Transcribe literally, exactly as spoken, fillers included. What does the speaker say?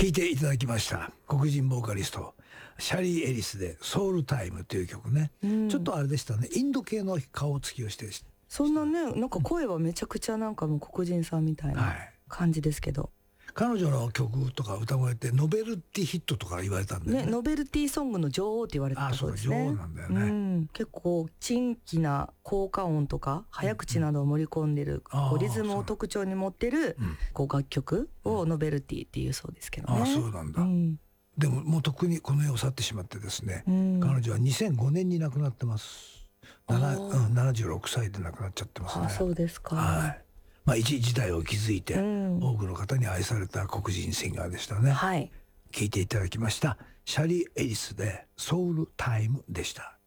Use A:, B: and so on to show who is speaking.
A: 聴いていただきました黒人ボーカリストシャリー・エリスでソウルタイムという曲ね、うん、ちょっとあれでしたね、インド系の顔つきをして
B: そんなね、なんか声はめちゃくちゃなんかもう黒人さんみたいな感じですけど、はい、
A: 彼女の曲とか歌声ってノベルティヒットとか言われたんで ね, ね
B: ノベルティソングの女王って言われてたそうですね。
A: ああ、そう、女王なんだよね、うん、
B: 結構珍奇な効果音とか早口などを盛り込んでる、うん、こうリズムを特徴に持ってるこう楽曲をノベルティっていうそうですけどね。
A: ああ、そうなんだ、うん、でももうとっくにこの世を去ってしまってですね、うん、彼女はにせんごねんに亡くなってます。うん、ななじゅうろくさいで亡くなっちゃってますね。
B: あ、そうですか。
A: はい、まあ、一時代を築いて、うん、多くの方に愛された黒人シンガーでしたね。
B: はい、
A: 聴いていただきましたシャリー・エリスでソウルタイムでした。